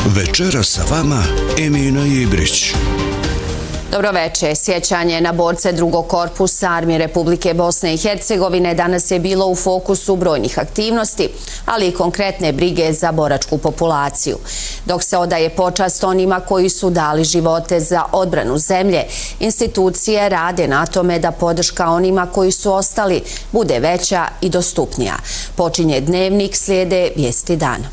Večera sa vama Emina Ibrić. Dobroveče. Sjećanje na borce drugog korpusa Armije Republike Bosne i Hercegovine danas je bilo u fokusu brojnih aktivnosti, ali i konkretne brige za boračku populaciju. Dok se odaje počast onima koji su dali živote za odbranu zemlje, institucije rade na tome da podrška onima koji su ostali bude veća i dostupnija. Počinje dnevnik, slijede vijesti dana.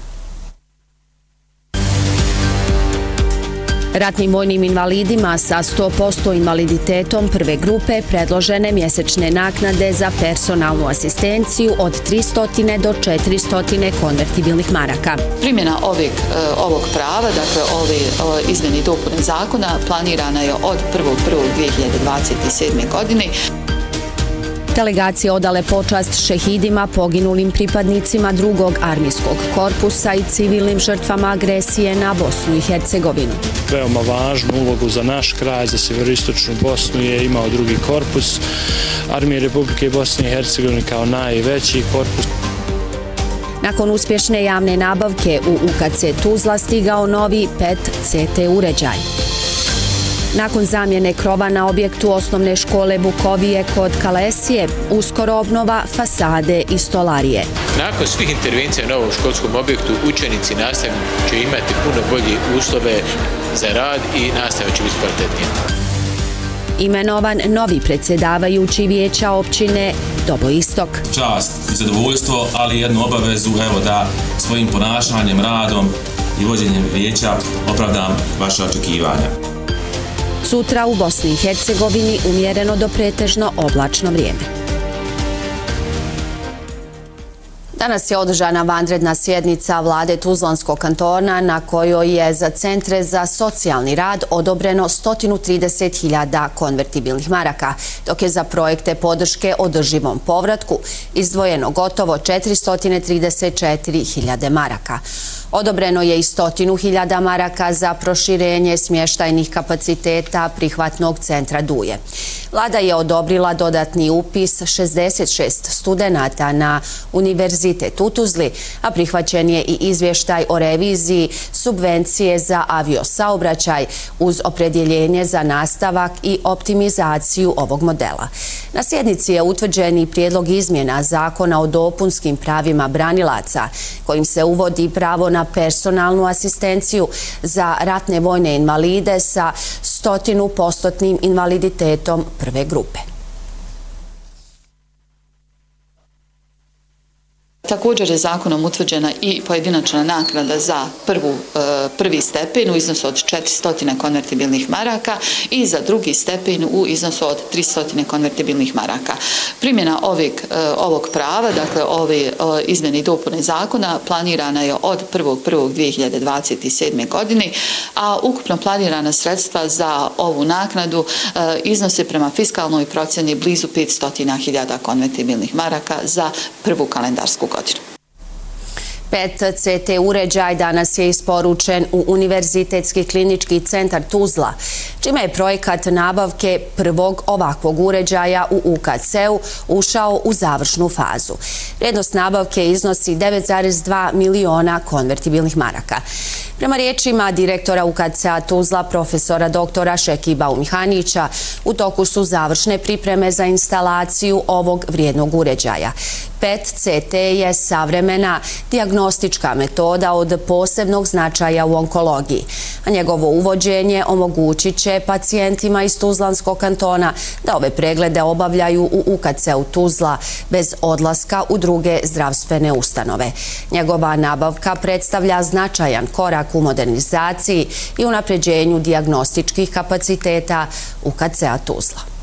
Ratnim vojnim invalidima sa 100% invaliditetom prve grupe predložene mjesečne naknade za personalnu asistenciju od 300 do 400 konvertibilnih maraka. Primjena ovog prava, dakle ove izmjene i dopune zakona, planirana je od 1.1.2027. godine. Delegacije odale počast šehidima, poginulim pripadnicima drugog armijskog korpusa i civilnim žrtvama agresije na Bosnu i Hercegovinu. Veoma važnu ulogu za naš kraj, za sjeveroistočnu Bosnu je imao drugi korpus Armije Republike Bosne i Hercegovine kao najveći korpus. Nakon uspješne javne nabavke u UKC Tuzla stigao novi PET-CT uređaj. Nakon zamjene krova na objektu osnovne škole Bukovije kod Kalesije, uskoro obnova fasade i stolarije. Nakon svih intervencija na ovom školskom objektu, učenici i nastavnici će imati puno bolje uslove za rad i nastava će biti kvalitetnija. Imenovan novi predsjedavajući vijeća općine Doboistok. Čast i zadovoljstvo, ali jednu obavezu da svojim ponašanjem, radom i vođenjem vijeća opravdam vaše očekivanja. Sutra u Bosni i Hercegovini umjereno do pretežno oblačno vrijeme. Danas je održana vanredna sjednica vlade Tuzlanskog kantona na kojoj je za centre za socijalni rad odobreno 130.000 konvertibilnih maraka, dok je za projekte podrške održivom povratku izdvojeno gotovo 434.000 maraka. Odobreno je i 100.000 maraka za proširenje smještajnih kapaciteta prihvatnog centra Duje. Vlada je odobrila dodatni upis 66 studenata na Univerzitet u Tuzli, a prihvaćen je i izvještaj o reviziji subvencije za aviosaobraćaj uz opredjeljenje za nastavak i optimizaciju ovog modela. Na sjednici je utvrđen i prijedlog izmjena Zakona o dopunskim pravima branilaca, kojim se uvodi pravo na personalnu asistenciju za ratne vojne invalide sa 100% invaliditetom prve grupe. Također je zakonom utvrđena i pojedinačna naknada za prvi stepen u iznosu od 400 konvertibilnih maraka i za drugi stepen u iznosu od 300 konvertibilnih maraka. Primjena ovog prava, dakle ove izmjene i dopune zakona, planirana je od 1.1.2027. godine, a ukupno planirana sredstva za ovu naknadu iznose prema fiskalnoj procjeni blizu 500.000 konvertibilnih maraka za prvu kalendarsku godinu. PET-CT uređaj danas je isporučen u Univerzitetski klinički centar Tuzla, čime je projekat nabavke prvog ovakvog uređaja u UKC-u ušao u završnu fazu. Vrijednost nabavke iznosi 9,2 miliona konvertibilnih maraka. Prema riječima direktora UKC-a Tuzla, profesora doktora Šekiba Umihanića, u toku su završne pripreme za instalaciju ovog vrijednog uređaja. PET-CT je savremena dijagnostička metoda od posebnog značaja u onkologiji, a njegovo uvođenje omogućit će pacijentima iz Tuzlanskog kantona da ove preglede obavljaju u UKC-u Tuzla bez odlaska u druge zdravstvene ustanove. Njegova nabavka predstavlja značajan korak u modernizaciji i unapređenju dijagnostičkih kapaciteta UKC-a Tuzla.